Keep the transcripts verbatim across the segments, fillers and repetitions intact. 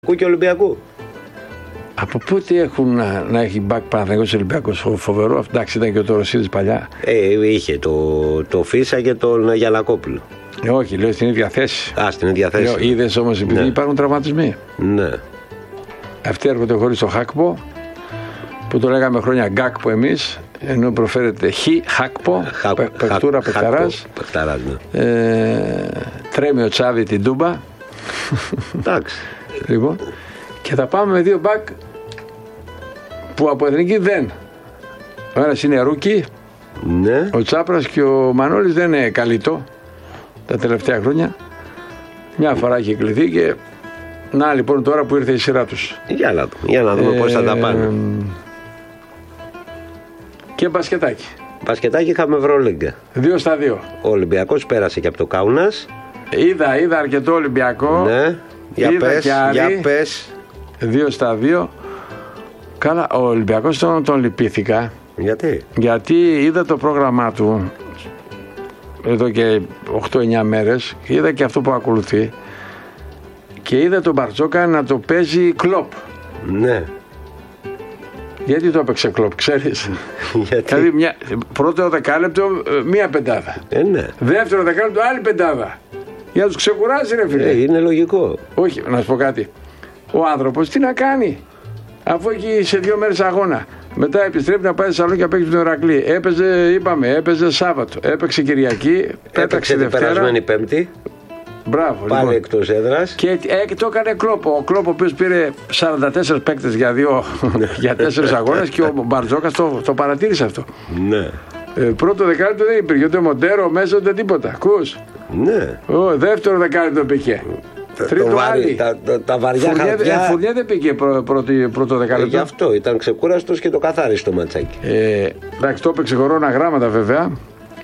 Και Ολυμπιακού. Από πότε έχουν να, να έχει μπακ Παναθηναϊκός Ολυμπιακός? Φοβερό. Εντάξει, ήταν και ο Τωροσίδης παλιά. Ε, είχε το, το Φίσα και τον Γιαννακόπουλο. Ε, όχι, λέω στην ίδια θέση. Α, στην ίδια θέση. Είδες όμως, επειδή ναι. υπάρχουν τραυματισμοί. Ναι. Αυτοί έρχονται χωρίς το Χάκπο, που το λέγαμε χρόνια Γκάκπο εμείς, ενώ προφέρεται Χ, Χάκπο, παιχτούρα παιχταράς. Ναι. Ε, τρέμει ο Τσάβη την Τούμπα. Εντάξει. Λοιπόν, και θα πάμε με δύο μπακ που από εθνική δεν. Ο ένας είναι Ρούκι, ναι. Ο Τσάπρας, και ο Μανώλης δεν είναι καλύτο τα τελευταία χρόνια. Μια φορά έχει κληθεί και να λοιπόν τώρα που ήρθε η σειρά τους. Για να, για να δούμε ε, πώς θα τα πάνε. Και μπασκετάκι. Μπασκετάκι είχαμε Ευρωλίγκα. Δύο στα δύο. Ο Ολυμπιακός πέρασε και από το Κάουνας. Είδα, είδα αρκετό Ολυμπιακό. Ναι. Για είδα πες, και Άρη, για πες. Δύο στα δύο. Καλά, ο Ολυμπιακός τον, τον λυπήθηκα. Γιατί? Γιατί είδα το πρόγραμμά του εδώ και οκτώ εννιά μέρες. Είδα και αυτό που ακολουθεί. Και είδα τον Μπαρτζόκα να το παίζει Κλοπ. Ναι. Γιατί το έπαιξε Κλοπ, ξέρεις? Γιατί? Δηλαδή μια, πρώτο δεκάλεπτο μία πεντάδα. Ε, ναι. Δεύτερο δεκάλεπτο άλλη πεντάδα. Για να τους ξεκουράσει, ρε φίλε. Ε, είναι λογικό. Όχι, να σου πω κάτι. Ο άνθρωπος τι να κάνει, αφού έχει σε δύο μέρες αγώνα. Μετά επιστρέφει να πάει στη Θεσσαλονίκη και παίξει τον Ηρακλή. Έπαιζε, είπαμε, έπαιζε Σάββατο. Έπαιξε Κυριακή. Πέταξε την Δευτέρα. περασμένη Πέμπτη. Μπράβο. Πάλι λοιπόν. εκτός έδρας. Και ε, το έκανε Κλόπο. Ο Κλόπο, ο οποίος πήρε σαράντα τέσσερις παίκτες για, δύο, για τέσσερις αγώνες, και ο Μπαρτζόκας το, το παρατήρησε αυτό. Ναι. Ε, πρώτο δεκάλεπτο δεν υπήρχε ούτε Μοντέρο μέσα ούτε τίποτα. Ακούς? Ναι. Ο, δεύτερο δεκάλεπτο πήγε. Τρίτο άλλη. Τα, τα, τα βαριά Φουρνιέ, χαρτιά. Ε, Φουρνιέ δεν πήγε πρω, πρώτο, πρώτο δεκάλεπτο. Ε, γι' αυτό ήταν ξεκούραστος και το καθάρισε το ματσάκι. Ε, εντάξει, το έπαιξε χωρίς γράμματα βέβαια.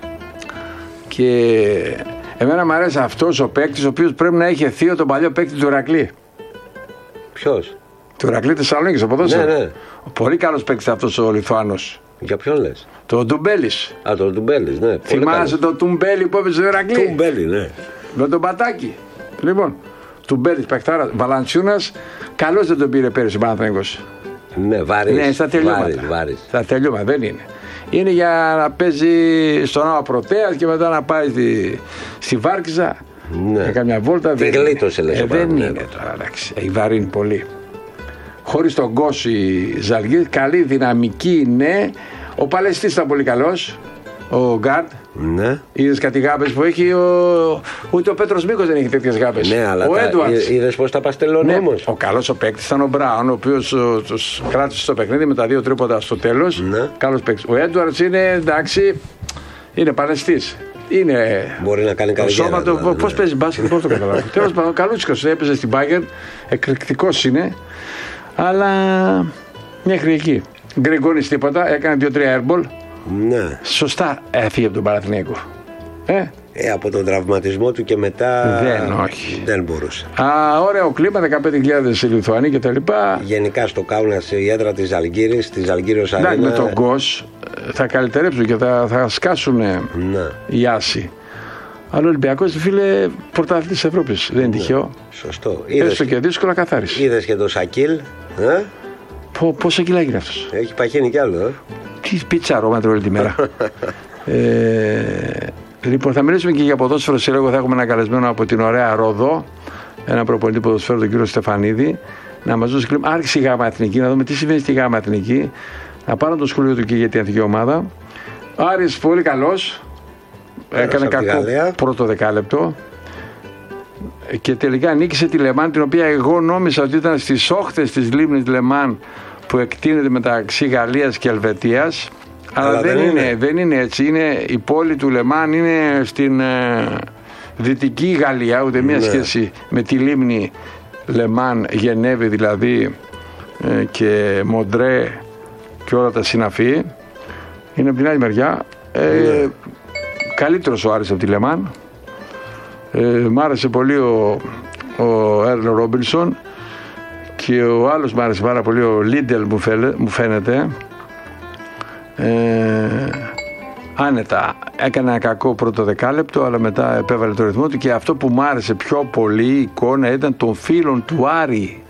Και εμένα μου αρέσει αυτός ο παίκτης, ο οποίος πρέπει να έχει θείο τον παλιό παίκτη του Ηρακλή. Ποιος? Του Ηρακλή Θεσσαλονίκης, ο ποδόσφαιρο. Ναι, ναι. Πολύ καλός παίκτης αυτός ο Λιθουάνος. Για ποιον λες? Το Ντουμπέλης. Α, το Ντουμπέλης, ναι. Θυμάσαι το Τουμπέλη που έπαιζε στο Ηρακλή? Τουμπέλη, ναι. Με τον Πατάκη. Λοιπόν, Τουμπέλης παιχτάρας. Βαλαντσιούνας, καλώς δεν τον πήρε πέρυσι ο Παναθηναϊκός. Ναι, βάρης. Ναι, στα τελειώματα. Βάρης, βάρης. Στα τελειώματα δεν είναι. Είναι για να παίζει στον Άο Πρωτέας και μετά να πάει στη, στη Βάρκιζα. Ναι. Για καμιά βόλτα. Τι γλίτωσε, λες. Ε, δεν είναι τώρα, εντάξει. Έχει βαρύνει πολύ. Χωρίς τον Γκος η Ζαλγκύρη, καλή, δυναμική, ναι. Ο Παλαιστής ήταν πολύ καλός. Ο Γκάρντ. Ναι. Είδες κάτι γάπες που έχει? Ο... Ούτε ο Πέτρος Μίκος δεν έχει τέτοιες γάπες. Ναι, αλλά ο Έντουαρτς. Είδες πώς τα παστελώνει, ναι, όμως. Ο καλός ο παίκτης ήταν ο Μπράουν, ο οποίος τους κράτησε στο παιχνίδι με τα δύο τρίποτα στο τέλος. Ναι. Καλός παίκτης. Ο Έντουαρτς είναι, εντάξει, είναι Παλαιστής. Είναι. Μπορεί να κάνει καλή σώμα του. Δηλαδή, πώς ναι. παίζει μπάσκετ, πώς το καταλάβω. Τέλος πάντων, καλούτσικος έπαιζε στην Bayern, εκρηκτικός είναι, αλλά μέχρι εκεί. Γκρεγκόνης τίποτα, έκανε δύο τρία airball. Ναι. Σωστά έφυγε από τον Παναθηναϊκό. Ε? Ε, από τον τραυματισμό του και μετά δεν, όχι. δεν μπορούσε. Α, ωραίο κλίμα, δεκαπέντε χιλιάδες Λιθουανοί και τα λοιπά. Γενικά στο Κάουνας η έδρα της Ζαλγκύρης, της Ζαλγκύριος Αρίνα. Με τον Γκος θα καλυτερέψουν και θα, θα σκάσουν ναι. οι Άσοι. Αλλά ο Ολυμπιακός, φίλε, πρωταθλητής Ευρώπης. Δεν είναι ναι. τυχαίο. Σωστό. Έστω και δύσκολα καθάρισε. Είδες και τον Σακίλ. Ε? Πο, πόσα κιλά έγινε αυτός? Έχει παχύνει κι άλλο. Ε? Τι πίτσα αρώματρο όλη τη μέρα. ε, λοιπόν, θα μιλήσουμε και για ποδόσφαιρο σε λίγο. Θα έχουμε ένα καλεσμένο από την ωραία Ρόδο, ένα προπονητή ποδοσφαίρου, τον κύριο Στεφανίδη, να μας δώσει κλίμα. Άρχισε η Γάμα Εθνική, να δούμε τι συμβαίνει στη Γάμα Εθνική. Να πάρω το σχολείο του και για την εθνική ομάδα. Άρης πολύ καλός. Έκανε κακό πρώτο δεκάλεπτο. Και τελικά νίκησε τη Λεμάν, την οποία εγώ νόμιζα ότι ήταν στις όχθες της λίμνης Λεμάν που εκτείνεται μεταξύ Γαλλίας και Ελβετίας. Αλλά, Αλλά δεν, δεν, είναι, είναι. δεν είναι έτσι. Είναι, η πόλη του Λεμάν είναι στην ε, δυτική Γαλλία, ούτε μία ναι. σχέση με τη λίμνη Λεμάν, Γενέβη δηλαδή, ε, και Μοντρέ και όλα τα συναφή. Είναι από την άλλη μεριά. Ε, ναι. Καλύτερος ο Άρης από τη Λεμάν. Ε, μ' άρεσε πολύ ο, ο Έρλο Ρόμπινσον, και ο άλλος μ' άρεσε πάρα πολύ, ο Λίντελ μου, φέλε, μου φαίνεται. Ε, άνετα. Έκανε ένα κακό πρώτο δεκάλεπτο, αλλά μετά επέβαλε το ρυθμό του, και αυτό που μου άρεσε πιο πολύ η εικόνα ήταν των φίλων του Άρη.